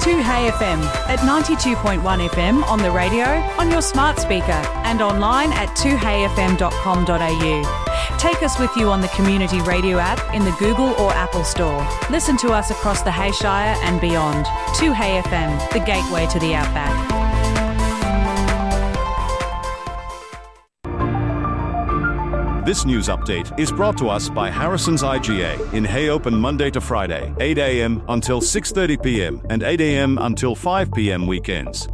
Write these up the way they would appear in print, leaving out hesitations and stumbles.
2Hey FM at 92.1 FM on the radio, on your smart speaker and online at 2heyfm.com.au. Take us with you on the Community Radio app in the Google or Apple Store. Listen to us across the Hayshire and beyond. 2Hey FM, the gateway to the outback. This news update is brought to us by Harrison's IGA in Hay open Monday to Friday, 8 a.m. until 6:30 p.m. and 8 a.m. until 5 p.m. weekends.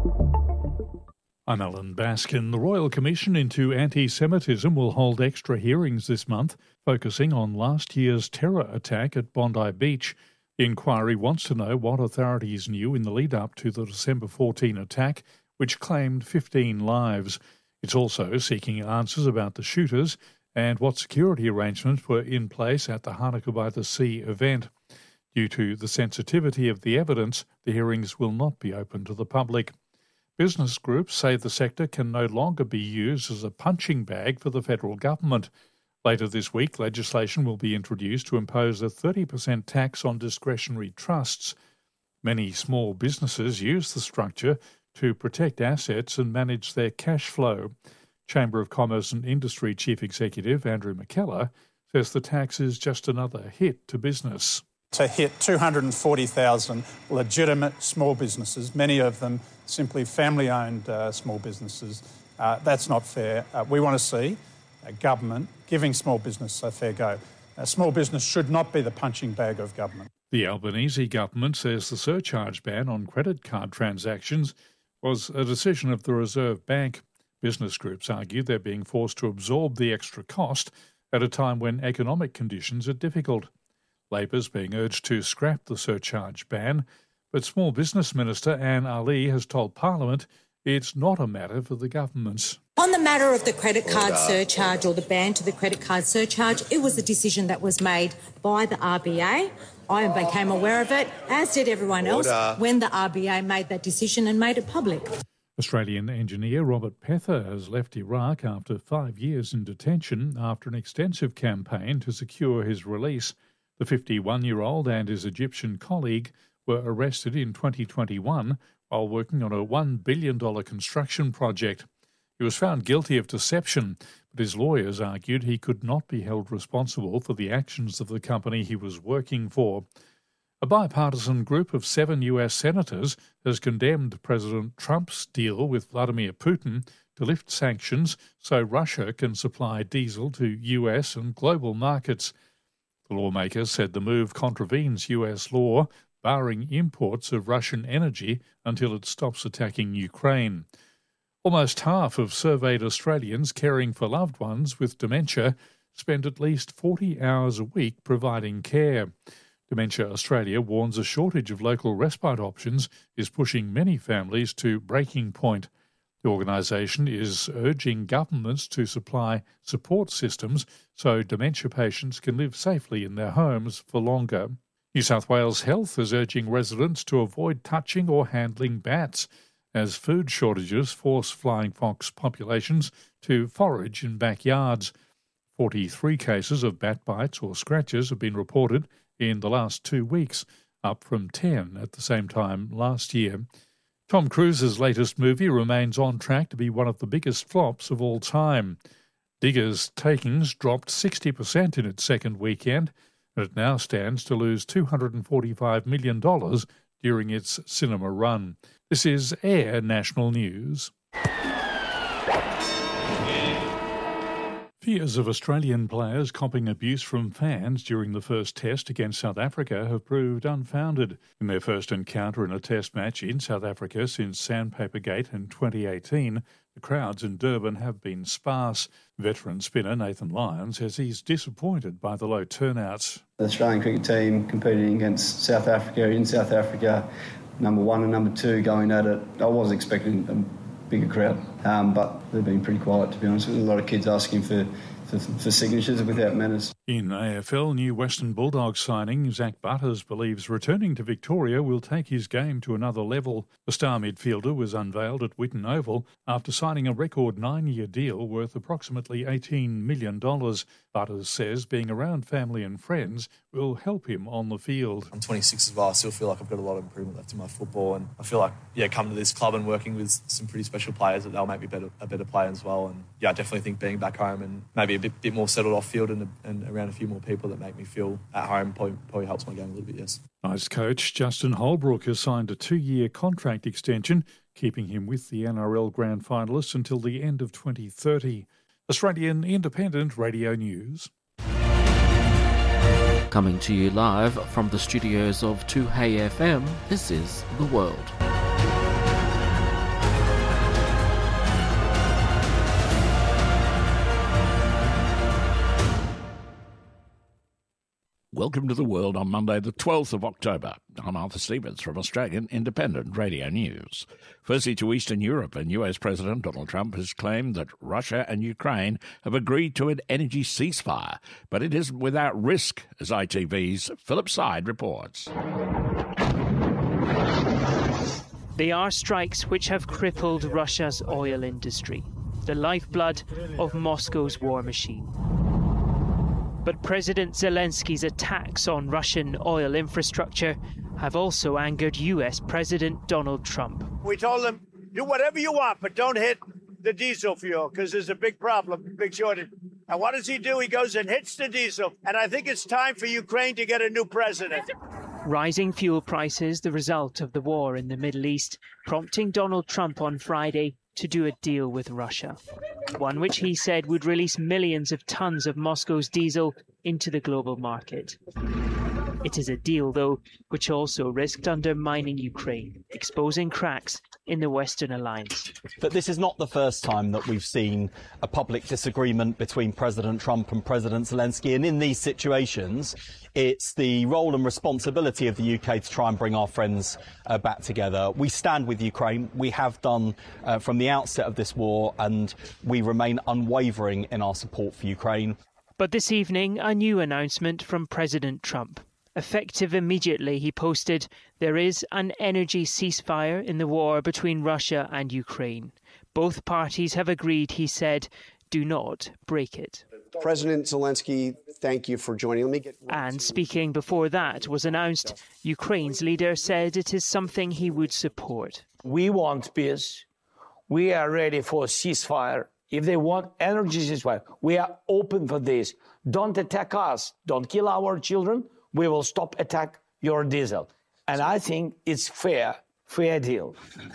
I'm Alan Baskin. The Royal Commission into Anti-Semitism will hold extra hearings this month, focusing on last year's terror attack at Bondi Beach. The inquiry wants to know what authorities knew in the lead-up to the December 14 attack, which claimed 15 lives. It's also seeking answers about the shooters and what security arrangements were in place at the Hanukkah by the Sea event. Due to the sensitivity of the evidence, the hearings will not be open to the public. Business groups say the sector can no longer be used as a punching bag for the federal government. Later this week, legislation will be introduced to impose a 30% tax on discretionary trusts. Many small businesses use the structure to protect assets and manage their cash flow. Chamber of Commerce and Industry Chief Executive Andrew McKellar says the tax is just another hit to business. To hit 240,000 legitimate small businesses, many of them simply family-owned small businesses, that's not fair. We want to see a government giving small business a fair go. Small business should not be the punching bag of government. The Albanese government says the surcharge ban on credit card transactions was a decision of the Reserve Bank. Business groups argue they're being forced to absorb the extra cost at a time when economic conditions are difficult. Labor's being urged to scrap the surcharge ban, but Small Business Minister Anne Ali has told Parliament it's not a matter for the governments. On the matter of the credit card surcharge or the ban to the credit card surcharge, it was a decision that was made by the RBA. I became aware of it, as did everyone else, when the RBA made that decision and made it public. Australian engineer Robert Pether has left Iraq after 5 years in detention after an extensive campaign to secure his release. The 51-year-old and his Egyptian colleague were arrested in 2021 while working on a $1 billion construction project. He was found guilty of deception, but his lawyers argued he could not be held responsible for the actions of the company he was working for. A bipartisan group of 7 US senators has condemned President Trump's deal with Vladimir Putin to lift sanctions so Russia can supply diesel to US and global markets. The lawmakers said the move contravenes US law, barring imports of Russian energy until it stops attacking Ukraine. Almost half of surveyed Australians caring for loved ones with dementia spend at least 40 hours a week providing care. Dementia Australia warns a shortage of local respite options is pushing many families to breaking point. The organisation is urging governments to supply support systems so dementia patients can live safely in their homes for longer. New South Wales Health is urging residents to avoid touching or handling bats, as food shortages force flying fox populations to forage in backyards. 43 cases of bat bites or scratches have been reported in the last 2 weeks, up from 10 at the same time last year. Tom Cruise's latest movie remains on track to be one of the biggest flops of all time. Digger's takings dropped 60% in its second weekend, and it now stands to lose $245 million during its cinema run. This is Air National News. Fears of Australian players copping abuse from fans during the first test against South Africa have proved unfounded. In their first encounter in a test match in South Africa since Sandpapergate in 2018, the crowds in Durban have been sparse. Veteran spinner Nathan Lyon says he's disappointed by the low turnouts. The Australian cricket team competing against South Africa in South Africa, number 1 and number 2 going at it. I was expecting a bigger crowd, but they've been pretty quiet, to be honest with you. A lot of kids asking for signatures without manners. In AFL, new Western Bulldogs signing Zach Butters believes returning to Victoria will take his game to another level. The star midfielder was unveiled at Whitten Oval after signing a record 9-year deal worth approximately $18 million. Butters says being around family and friends will help him on the field. I'm 26 as well. I still feel like I've got a lot of improvement left in my football, and I feel like, coming to this club and working with some pretty special players, that they'll make me a better player as well. And I definitely think being back home and maybe a bit more settled off field and around a few more people that make me feel at home probably helps my game a little bit, yes. Knights coach Justin Holbrook has signed a 2-year contract extension, keeping him with the NRL Grand Finalists until the end of 2030. Australian Independent Radio News. Coming to you live from the studios of 2HeyFM, this is The World. Welcome to The World on Monday the 12th of October. I'm Arthur Stevens from Australian Independent Radio News. Firstly to Eastern Europe, and US President Donald Trump has claimed that Russia and Ukraine have agreed to an energy ceasefire, but it isn't without risk, as ITV's Philip Side reports. They are strikes which have crippled Russia's oil industry, the lifeblood of Moscow's war machine. But President Zelensky's attacks on Russian oil infrastructure have also angered US President Donald Trump. We told him, do whatever you want, but don't hit the diesel fuel, because there's a big problem, big shortage. And what does he do? He goes and hits the diesel. And I think it's time for Ukraine to get a new president. Rising fuel prices, the result of the war in the Middle East, prompting Donald Trump on Friday to do a deal with Russia, one which he said would release millions of tons of Moscow's diesel into the global market. It is a deal, though, which also risked undermining Ukraine, exposing cracks in the Western alliance. But this is not the first time that we've seen a public disagreement between President Trump and President Zelensky, and in these situations, it's the role and responsibility of the UK to try and bring our friends back together. We stand with Ukraine. We have done from the outset of this war, and we remain unwavering in our support for Ukraine. But this evening, a new announcement from President Trump. Effective immediately, he posted, there is an energy ceasefire in the war between Russia and Ukraine. Both parties have agreed, he said, do not break it. President Zelensky, thank you for joining. And speaking before that was announced, Ukraine's leader said it is something he would support. We want peace. We are ready for a ceasefire. If they want energy ceasefire, we are open for this. Don't attack us. Don't kill our children. We will stop attack your diesel. And I think it's fair deal.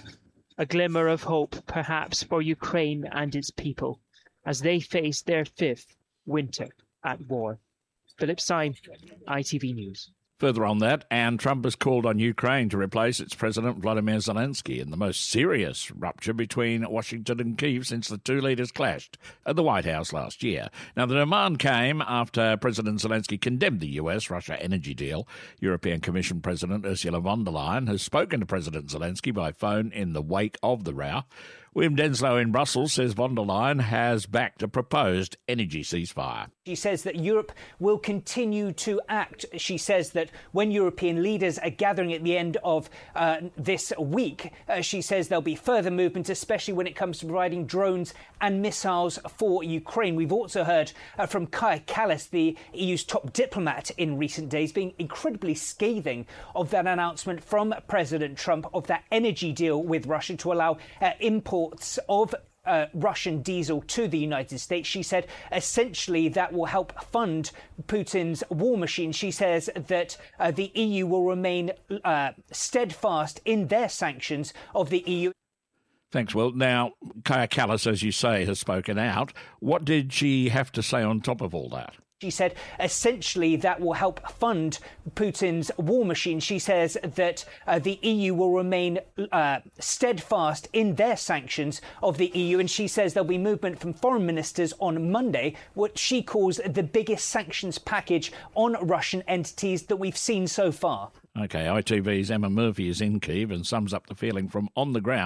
A glimmer of hope, perhaps, for Ukraine and its people as they face their fifth winter at war. Philip Syme, ITV News. Further on that, and Trump has called on Ukraine to replace its President Vladimir Zelensky in the most serious rupture between Washington and Kyiv since the two leaders clashed at the White House last year. Now, the demand came after President Zelensky condemned the US-Russia energy deal. European Commission President Ursula von der Leyen has spoken to President Zelensky by phone in the wake of the row. William Denslow in Brussels says von der Leyen has backed a proposed energy ceasefire. She says that Europe will continue to act. She says that when European leaders are gathering at the end of this week, she says there'll be further movement, especially when it comes to providing drones and missiles for Ukraine. We've also heard from Kaja Kallas, the EU's top diplomat in recent days, being incredibly scathing of that announcement from President Trump of that energy deal with Russia to allow imports of Russian diesel to the United States. She said essentially that will help fund Putin's war machine. She says that the EU will remain steadfast in their sanctions of the EU. Thanks, Will. Now, Kaja Kallas, as you say, has spoken out. What did she have to say on top of all that? She said essentially that will help fund Putin's war machine. She says that the EU will remain steadfast in their sanctions of the EU. And she says there'll be movement from foreign ministers on Monday, what she calls the biggest sanctions package on Russian entities that we've seen so far. OK, ITV's Emma Murphy is in Kyiv and sums up the feeling from on the ground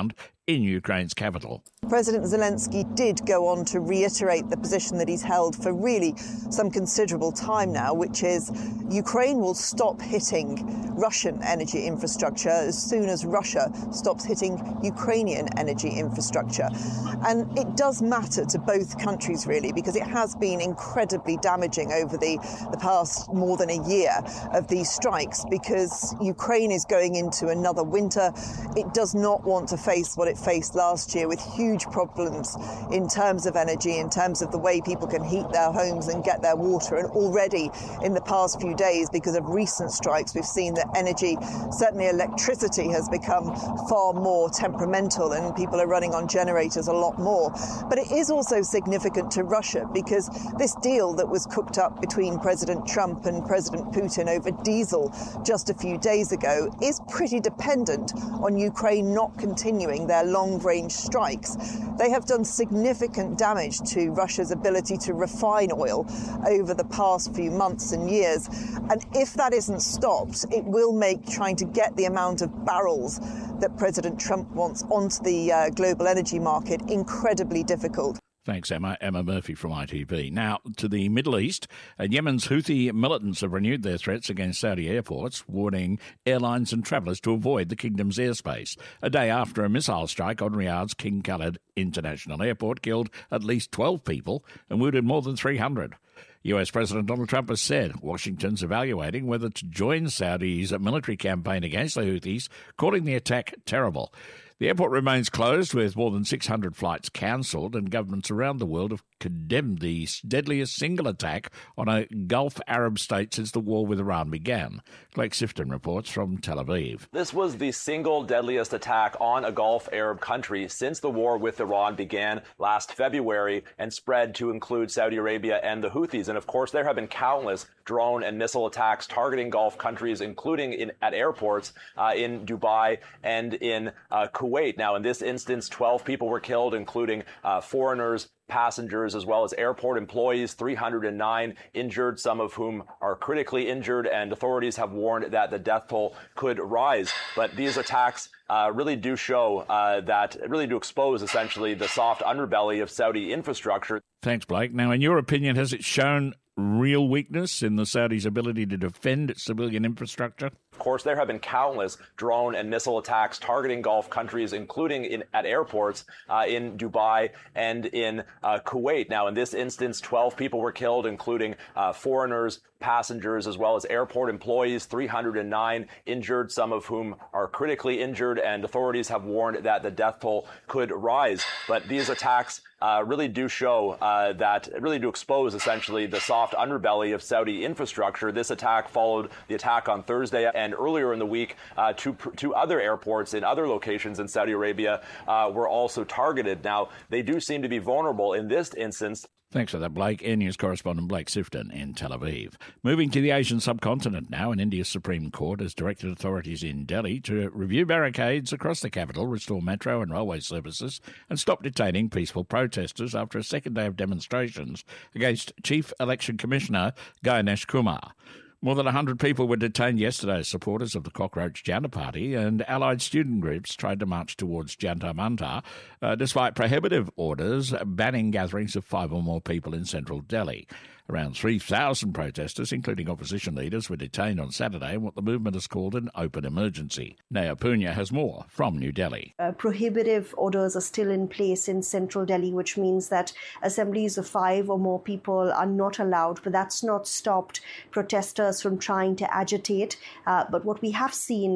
in Ukraine's capital. President Zelensky did go on to reiterate the position that he's held for really some considerable time now, which is Ukraine will stop hitting Russian energy infrastructure as soon as Russia stops hitting Ukrainian energy infrastructure. And it does matter to both countries, really, because it has been incredibly damaging over the past more than a year of these strikes, because Ukraine is going into another winter. It does not want to face what it faced last year with huge problems in terms of energy, in terms of the way people can heat their homes and get their water. And already in the past few days, because of recent strikes, we've seen that energy, certainly electricity, has become far more temperamental and people are running on generators a lot more. But it is also significant to Russia, because this deal that was cooked up between President Trump and President Putin over diesel just a few days ago is pretty dependent on Ukraine not continuing their long-range strikes. They have done significant damage to Russia's ability to refine oil over the past few months and years. And if that isn't stopped, it will make trying to get the amount of barrels that President Trump wants onto the global energy market incredibly difficult. Thanks, Emma. Emma Murphy from ITV. Now, to the Middle East. Yemen's Houthi militants have renewed their threats against Saudi airports, warning airlines and travellers to avoid the kingdom's airspace. A day after a missile strike on Riyadh's King Khalid International Airport killed at least 12 people and wounded more than 300. US President Donald Trump has said Washington's evaluating whether to join Saudi's military campaign against the Houthis, calling the attack terrible. The airport remains closed, with more than 600 flights cancelled, and governments around the world have condemned the deadliest single attack on a Gulf Arab state since the war with Iran began. Blake Sifton reports from Tel Aviv. This was the single deadliest attack on a Gulf Arab country since the war with Iran began last February and spread to include Saudi Arabia and the Houthis. And of course, there have been countless drone and missile attacks targeting Gulf countries, including at airports in Dubai and in Kuwait. Now, in this instance, 12 people were killed, including foreigners, passengers, as well as airport employees, 309 injured, some of whom are critically injured, and authorities have warned that the death toll could rise. But these attacks really do show really do expose, essentially, the soft underbelly of Saudi infrastructure. Thanks, Blake. Now, in your opinion, has it shown real weakness in the Saudis' ability to defend its civilian infrastructure? Of course, there have been countless drone and missile attacks targeting Gulf countries, including at airports in Dubai and in Kuwait. Now, in this instance, 12 people were killed, including foreigners, passengers, as well as airport employees, 309 injured, some of whom are critically injured, and authorities have warned that the death toll could rise. But these attacks really do show really do expose, essentially, the soft underbelly of Saudi infrastructure. This attack followed the attack on Thursday, and earlier in the week, two other airports in other locations in Saudi Arabia were also targeted. Now, they do seem to be vulnerable in this instance. Thanks for that, Blake. Air News correspondent Blake Sifton in Tel Aviv. Moving to the Asian subcontinent now, and India's Supreme Court has directed authorities in Delhi to review barricades across the capital, restore metro and railway services, and stop detaining peaceful protesters after a second day of demonstrations against Chief Election Commissioner Ganesh Kumar. More than 100 people were detained yesterday as supporters of the Cockroach Janta Party, and allied student groups tried to march towards Jantar Mantar, despite prohibitive orders banning gatherings of 5 or more people in central Delhi. Around 3,000 protesters, including opposition leaders, were detained on Saturday in what the movement has called an open emergency. Naya Punya has more from New Delhi. Prohibitive orders are still in place in central Delhi, which means that assemblies of 5 or more people are not allowed, but that's not stopped protesters from trying to agitate. But what we have seen,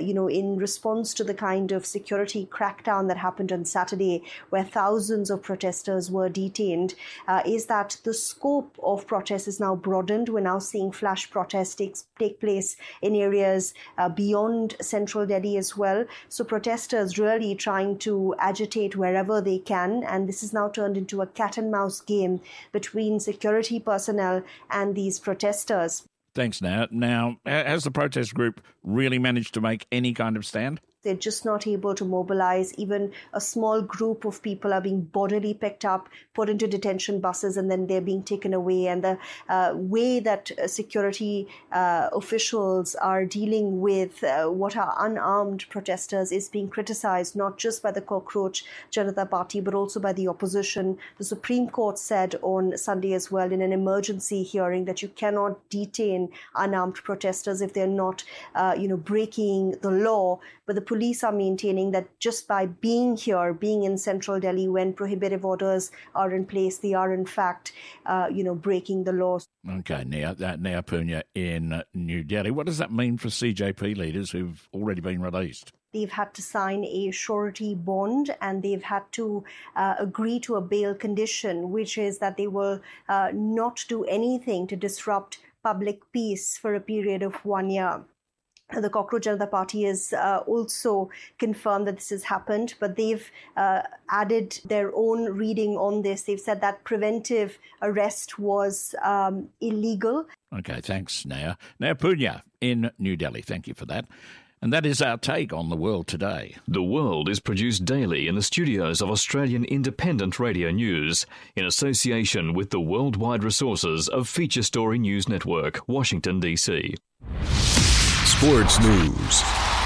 in response to the kind of security crackdown that happened on Saturday, where thousands of protesters were detained, is that the scope of protest is now broadened. We're now seeing flash protests take place in areas beyond central Delhi as well. So protesters really trying to agitate wherever they can, and this is now turned into a cat and mouse game between security personnel and these protesters. Thanks, Naya. Now, has the protest group really managed to make any kind of stand? They're just not able to mobilize. Even a small group of people are being bodily picked up, put into detention buses, and then they're being taken away. And the way that security officials are dealing with what are unarmed protesters is being criticized, not just by the Cockroach Janata Party, but also by the opposition. The Supreme Court said on Sunday as well in an emergency hearing that you cannot detain unarmed protesters if they're not, breaking the law. But the police are maintaining that just by being here, being in central Delhi when prohibitive orders are in place, they are in fact, breaking the law. Okay, Nia Punya in New Delhi. What does that mean for CJP leaders who've already been released? They've had to sign a surety bond and they've had to agree to a bail condition, which is that they will not do anything to disrupt public peace for a period of 1 year. The Cockroach Janata Party has also confirmed that this has happened, but they've added their own reading on this. They've said that preventive arrest was illegal. Okay, thanks, Nia. Nia Punya in New Delhi. Thank you for that. And that is our take on the world today. The World is produced daily in the studios of Australian Independent Radio News in association with the worldwide resources of Feature Story News Network, Washington, D.C. Sports News.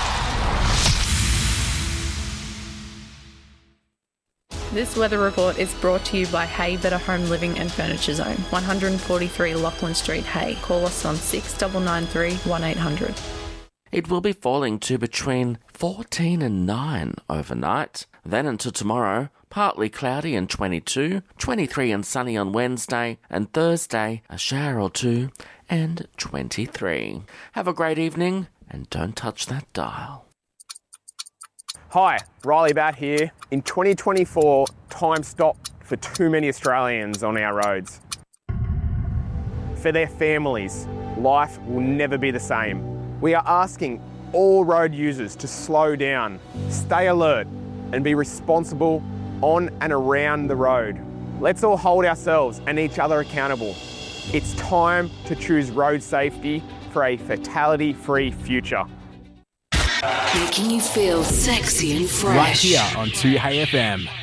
This weather report is brought to you by Hay Better Home Living and Furniture Zone, 143 Lachlan Street, Hay. Call us on 6993 1800. It will be falling to between 14 and 9 overnight. Then until tomorrow, partly cloudy and 22, 23 and sunny on Wednesday, and Thursday, a shower or two, and 23. Have a great evening, and don't touch that dial. Hi, Riley Batt here. In 2024, time stopped for too many Australians on our roads. For their families, life will never be the same. We are asking all road users to slow down, stay alert, and be responsible on and around the road. Let's all hold ourselves and each other accountable. It's time to choose road safety for a fatality-free future. Making you feel sexy and fresh. Right here on 2Hey FM.